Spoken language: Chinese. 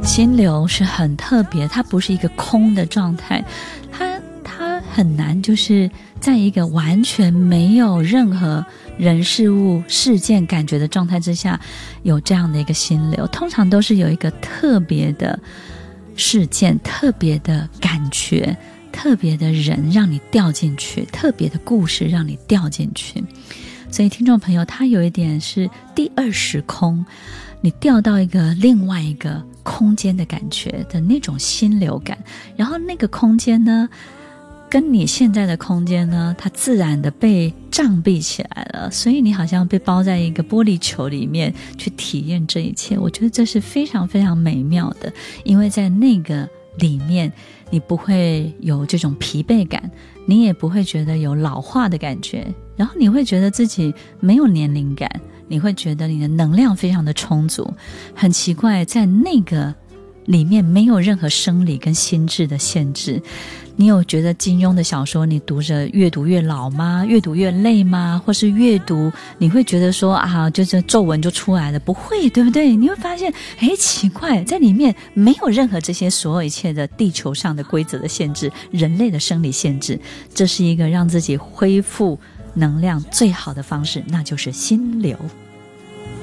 心流是很特别，它不是一个空的状态，它很难就是在一个完全没有任何人事物事件感觉的状态之下有这样的一个心流，通常都是有一个特别的事件，特别的感觉，特别的人让你掉进去，特别的故事让你掉进去。所以听众朋友，它有一点是第二时空，你掉到一个另外一个空间的感觉的那种心流感，然后那个空间呢跟你现在的空间呢，它自然的被障蔽起来了，所以你好像被包在一个玻璃球里面去体验这一切。我觉得这是非常非常美妙的，因为在那个里面你不会有这种疲惫感，你也不会觉得有老化的感觉，然后你会觉得自己没有年龄感，你会觉得你的能量非常的充足。很奇怪，在那个里面没有任何生理跟心智的限制。你有觉得金庸的小说你读着越读越老吗？越读越累吗？或是越读你会觉得说就是皱纹就出来了？不会，对不对？你会发现奇怪，在里面没有任何这些所有一切的地球上的规则的限制，人类的生理限制。这是一个让自己恢复能量最好的方式，那就是心流。